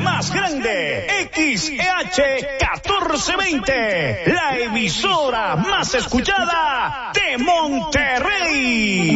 más grande, XEH 1420, la emisora más escuchada de Monterrey.